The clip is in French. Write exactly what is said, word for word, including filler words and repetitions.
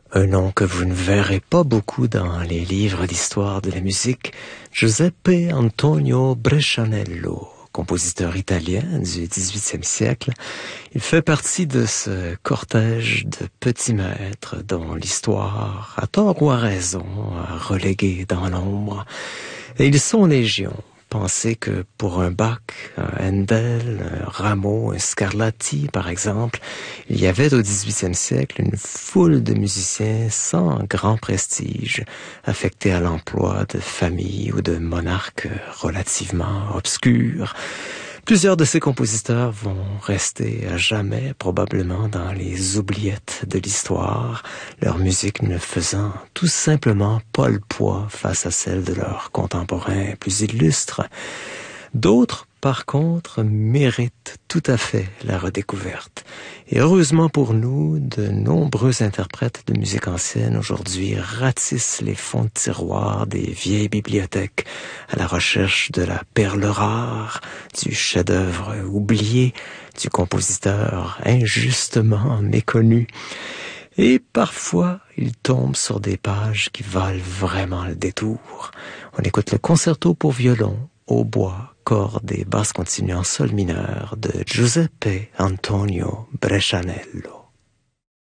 Un nom que vous ne verrez pas beaucoup dans les livres d'histoire de la musique, Giuseppe Antonio Brescianello, compositeur italien du dix-huitième siècle. Il fait partie de ce cortège de petits maîtres dont l'histoire, à tort ou à raison, a relégué dans l'ombre. Et ils sont légion. Pensez que pour un Bach, un Handel, un Rameau, un Scarlatti, par exemple, il y avait au dix-huitième siècle une foule de musiciens sans grand prestige, affectés à l'emploi de familles ou de monarques relativement obscurs. Plusieurs de ces compositeurs vont rester à jamais probablement dans les oubliettes de l'histoire, leur musique ne faisant tout simplement pas le poids face à celle de leurs contemporains plus illustres. D'autres, par contre, méritent tout à fait la redécouverte. Et heureusement pour nous, de nombreux interprètes de musique ancienne aujourd'hui ratissent les fonds de tiroir des vieilles bibliothèques à la recherche de la perle rare, du chef-d'œuvre oublié, du compositeur injustement méconnu. Et parfois, ils tombent sur des pages qui valent vraiment le détour. On écoute le concerto pour violon, hautbois, cordes et basses continues en sol mineur de Giuseppe Antonio Brescianello.